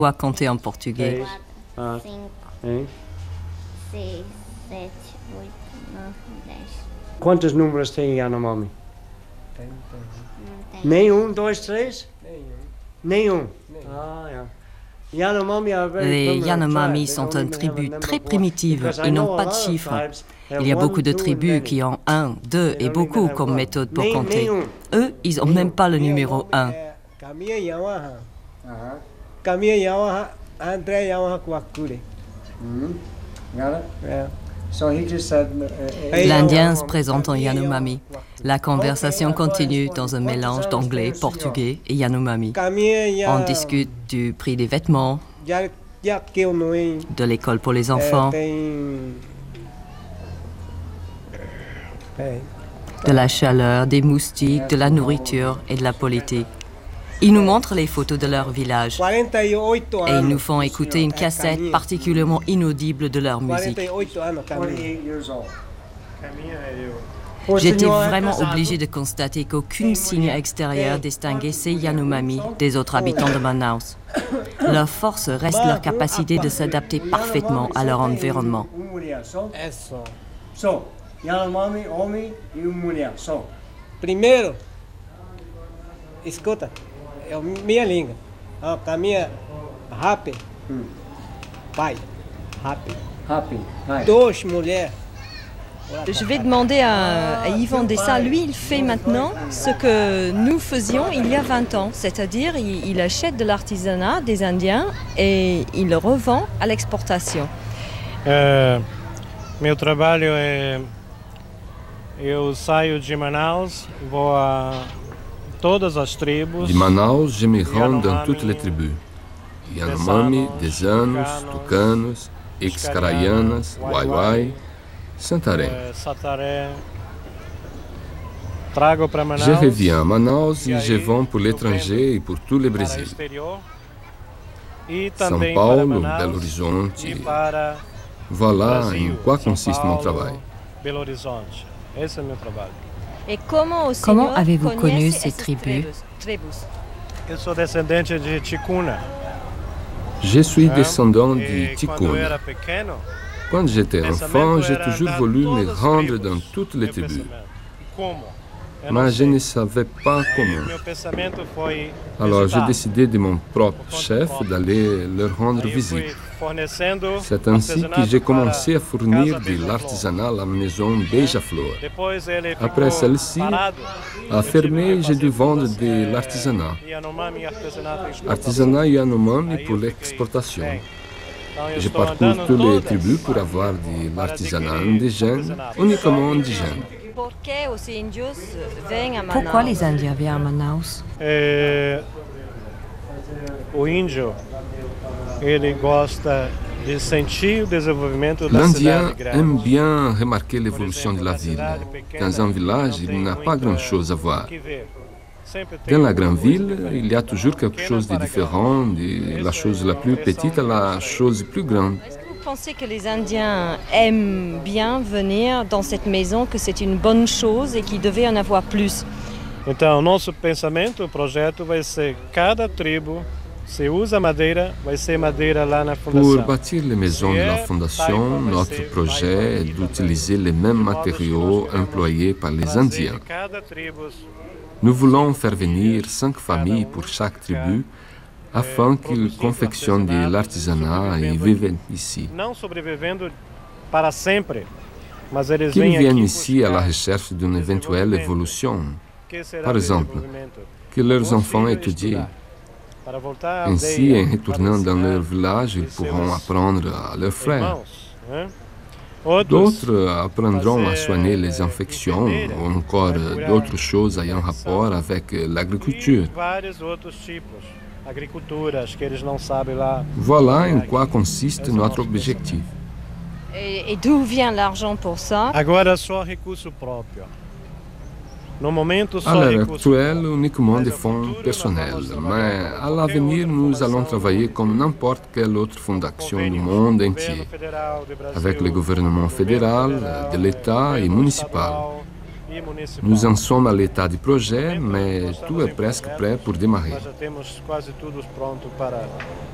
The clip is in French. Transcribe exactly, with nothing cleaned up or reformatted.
à compter en portugais. Ah, cinco, seis, sete, oito, nove, dez. quantos números tem Yanomami? Não tem. Nenhum, dois, três? Nenhum. Ah, yeah. Yanomami are very Les primitive Yanomami tribe. They sont don't un even have a tribu number très of primitive. because I Ils know n'ont a pas de lot of chiffres. tribes have Il y a one, beaucoup de two, and tribus many. qui ont un, deux They et don't beaucoup even have comme one. méthode pour Nem- compter. nenhum. Eux, ils n'ont même pas le numéro un. Kamia Yamaha. Uh-huh. Kamia Yamaha, André Yamaha Kwakure. Mhm. Got it? Yeah. So he just said, uh, Hey, L'Indien Yanomami. se présente en Yanomami. La conversation continue dans un mélange d'anglais, portugais et Yanomami. Kamia Ya. On discute du prix des vêtements, Ya ya que eu não em. de l'école pour les enfants, Tem. Peraí. de la chaleur, des moustiques, de la nourriture et de la politique. Ils nous montrent les photos de leur village quarenta e oito et ils anos. nous font écouter une cassette Caminha. particulièrement inaudible de leur musique. quarenta e oito anos, Kamia. twenty-eight years old. J'étais vraiment obligée de constater qu'aucune signe extérieur distinguait ces Yanomami des autres habitants de Manaus. Leur force reste leur capacité de s'adapter parfaitement à leur environnement. Uma mulher só. É só. Só. Yanomami, homem e uma mulher só. Primeiro, escuta, é a minha língua. Ah, caminha rápido. Hum. Pai, rápido. Happy. Hi. Duas mulheres. Je vais demander à, à Yvan Dessa. Lui, il fait maintenant ce que nous faisions il y a vingt ans. C'est-à-dire, il, il achète de l'artisanat des Indiens et il le revend à l'exportation. É, meu trabalho é... Eu saio de Manaus, vou a todas as tribos. De Manaus, je me rends dans toutes les tribus. Yanomami, Desanos, Tucanos, Excarayanas, Waiwai, Santarém. É, Santarém. Trago para Manaus. Je reviens à Manaus et je vends pour l'étranger et pour tout le para Brésil. exterior, e São também Paulo, para Manaus, Belo Horizonte. e para Voilà Brasil, em quoi São consiste mon Paulo, travail. Belo Horizonte. Esse é o meu trabalho. Et comment, au Comment Senhor avez-vous conhece connu ces essas tribus? tribus? Eu sou descendente de Ticuna. Je suis né? descendant E de quando eu Ticuna. era pequeno, Quand j'étais enfant, j'ai toujours voulu me rendre dans toutes les meu tribus. pensamento. Como? Eu não Mais je sei. ne savais pas comment. Meu pensamento foi Alors j'ai visitar. décidé de mon propre chef d'aller leur rendre Aí eu fui visite. fornecendo C'est ainsi que artesanato j'ai commencé para à fournir Casa de Beija-Flor. l'artisanat à la maison Beija-Flor. Depois ele Après ficou celle-ci, parado. À Eu tive fermer, que j'ai fazer dû vendre todas, de eh, l'artisanat. Yanomami artesanato e exportação. Artisanat Yanomami Aí pour eu fiquei l'exportation. bem. Então eu Je estou parcours andando toutes les todas tribus pour avoir de para l'artisanat adquirir indigène, artesanato. uniquement indigène. Por que os índios vêm a Manaus? Pourquoi les Indiens viennent à Manaus? É, o índio, ele gosta de sentir o desenvolvimento da L'Indien cidade grande. aime bien remarquer l'évolution de la ville. Dans un village, il n'a pas grand-chose à voir. Que ver. Sempre tem Dans la uma grande coisa ville, diferente. il y a toujours quelque chose de différent, de la chose la plus petite à la chose plus grande. Est-ce que vous pensez que les Indiens aiment bien venir dans cette maison, que c'est une bonne chose et qu'il devait en avoir plus? Então, o nosso pensamento, o projeto vai ser cada tribo, se usa madeira, vai ser madeira lá na Pour fundação. bâtir les maisons de la fondation, notre projet est d'utiliser les mêmes matériaux employés par les Trazer Indiens. de cada tribo Nous voulons faire venir cinq familles pour chaque tribu afin qu'ils confectionnent de l'artisanat et vivent ici. não sobrevivendo para sempre, mas eles Qu'ils vêm viennent aqui ici à la buscar recherche d'une éventuelle évolution, que será par exemple, desenvolvimento. que leurs Bons enfants filhos étudient. estudar, para voltar à Ainsi, aldeia, en retournant para dans leur ensinar village, ils pourront apprendre à leurs frères. irmãos, né? Outros D'autres apprendront à soigner les infections ou encore d'autres choses ayant rapport avec l'agriculture. e vários outros tipos, agriculturas que eles não sabem lá. Voilà en quoi consiste notre objectif. Et, et d'où vient l'argent pour ça? Agora só recurso próprio. No momento À só l'heure recurso actuelle, próprio. uniquement Mas des a fonds futuro personnels, nós vamos mais trabalhar à com qualquer l'avenir, outra nous allons fundação, travailler comme n'importe quelle autre fondation du convênio monde do entier, governo federal do Brasil, avec le gouvernement governo fédéral, federal, de l'État et governo municipal. estadual e municipal. Nous en sommes à l'état du projet, mais tout est presque prêt pour démarrer. Nós já temos quase tudo pronto para